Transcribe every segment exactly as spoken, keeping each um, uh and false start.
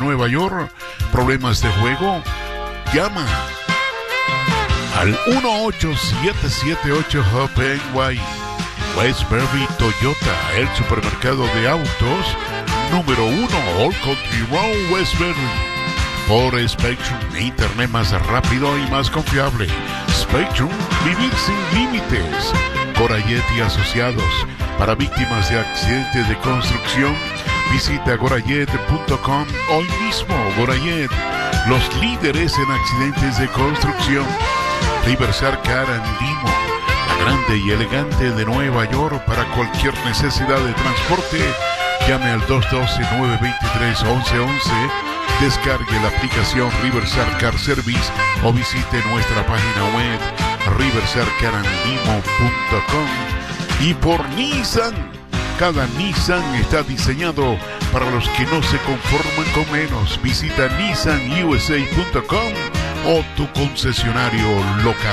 Nueva York. ¿Problemas de juego? Llama al uno ocho siete siete ocho H O P N Y. Westbury Toyota, el supermercado de autos número uno, Old Country Road, Westbury. Por Spectrum, internet más rápido y más confiable. Spectrum, vivir sin límites. Gorayet y Asociados, para víctimas de accidentes de construcción, visita gorayet punto com hoy mismo. Gorayet, los líderes en accidentes de construcción. Riverside Car and Limo, la grande y elegante de Nueva York, para cualquier necesidad de transporte. Llame al dos uno dos, nueve dos tres, once once. Descargue la aplicación Riverside Car Service o visite nuestra página web riverside car and limo punto com. Y por Nissan, cada Nissan está diseñado para los que no se conforman con menos. Visita nissan u s a punto com o tu concesionario local.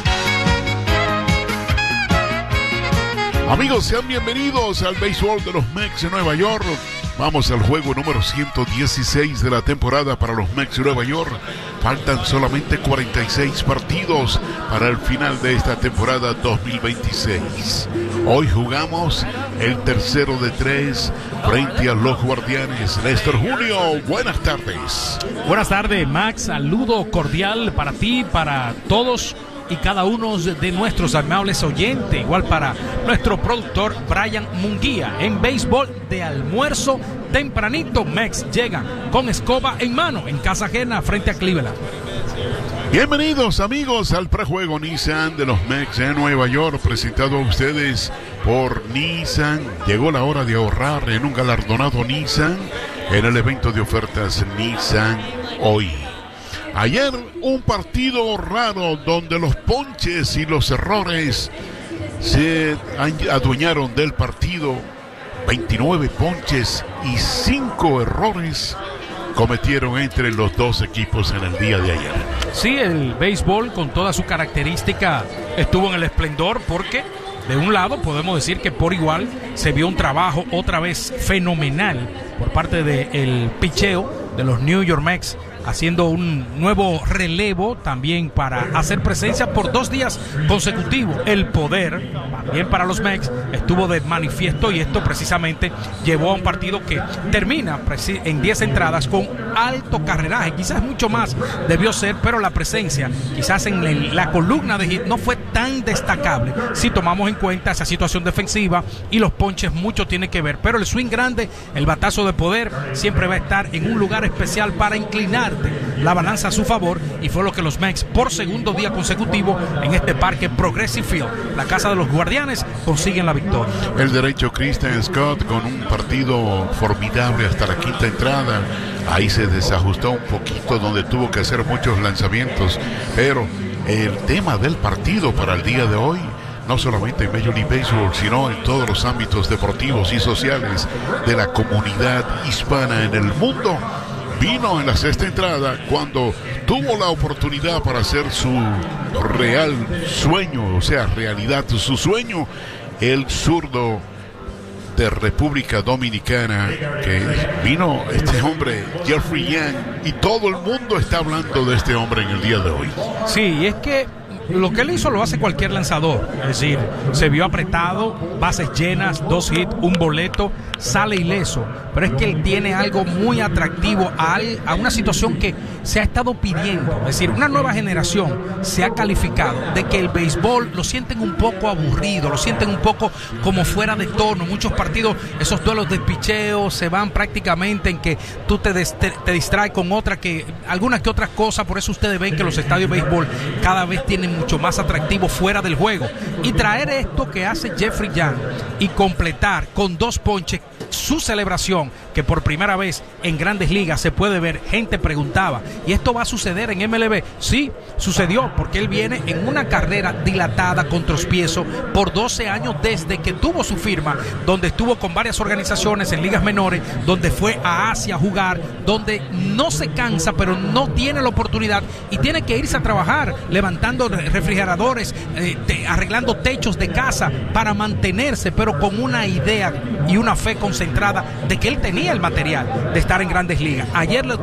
Amigos, sean bienvenidos al béisbol de los Mets de Nueva York. Vamos al juego número ciento dieciséis de la temporada para los Mets de Nueva York. Faltan solamente cuarenta y seis partidos para el final de esta temporada dos mil veintiséis. Hoy jugamos el tercero de tres frente a los Guardianes. Néstor Julio, buenas tardes. Buenas tardes, Max. Saludo cordial para ti, para todos y cada uno de nuestros amables oyentes, igual para nuestro productor Brian Munguía. En béisbol de almuerzo tempranito, Mets llegan con escoba en mano en casa ajena frente a Cleveland. Bienvenidos amigos al prejuego Nissan de los Mets de Nueva York, presentado a ustedes por Nissan. Llegó la hora de ahorrar en un galardonado Nissan en el evento de ofertas Nissan hoy. Ayer un partido raro donde los ponches y los errores se adueñaron del partido. veintinueve ponches y cinco errores cometieron entre los dos equipos en el día de ayer. Sí, el béisbol con toda su característica estuvo en el esplendor, porque de un lado podemos decir que por igual se vio un trabajo otra vez fenomenal por parte del picheo de los New York Mets, haciendo un nuevo relevo también para hacer presencia por dos días consecutivos. El poder, también para los Mets, estuvo de manifiesto, y esto precisamente llevó a un partido que termina en diez entradas con alto carreraje. Quizás mucho más debió ser, pero la presencia quizás en el, la columna de hit no fue tan destacable si tomamos en cuenta esa situación defensiva, y los ponches mucho tiene que ver, pero el swing grande, el batazo de poder, siempre va a estar en un lugar especial para inclinar la balanza a su favor, y fue lo que los Mets por segundo día consecutivo en este parque Progressive Field, la casa de los Guardianes, consiguen la victoria. El derecho Christian Scott con un partido formidable hasta la quinta entrada. Ahí se desajustó un poquito, donde tuvo que hacer muchos lanzamientos, pero el tema del partido para el día de hoy, no solamente en Major League Baseball, sino en todos los ámbitos deportivos y sociales de la comunidad hispana en el mundo, vino en la sexta entrada, cuando tuvo la oportunidad para hacer su real sueño, o sea, realidad su sueño, el zurdo de República Dominicana, que vino este hombre, Jeffrey Young, y todo el mundo está hablando de este hombre en el día de hoy. Sí, y es que lo que él hizo lo hace cualquier lanzador, es decir, se vio apretado, bases llenas, dos hits, un boleto, sale ileso, pero es que él tiene algo muy atractivo a, a una situación que se ha estado pidiendo, es decir, una nueva generación se ha calificado de que el béisbol lo sienten un poco aburrido, lo sienten un poco como fuera de tono. Muchos partidos, esos duelos de picheo se van prácticamente en que tú te, des, te, te distraes con otra que, algunas que otras cosas. Por eso ustedes ven que los estadios de béisbol cada vez tienen mucho más atractivo fuera del juego, y traer esto que hace Jeffrey Young y completar con dos ponches su celebración, que por primera vez en Grandes Ligas se puede ver. Gente preguntaba, ¿y esto va a suceder en M L B? Sí, sucedió, porque él viene en una carrera dilatada con trospiezo por doce años desde que tuvo su firma, donde estuvo con varias organizaciones en ligas menores, donde fue a Asia a jugar, donde no se cansa, pero no tiene la oportunidad, y tiene que irse a trabajar levantando refrigeradores, eh, te, arreglando techos de casa para mantenerse, pero con una idea y una fe concentrada de que él tenía el material de estar en Grandes Ligas. Ayer le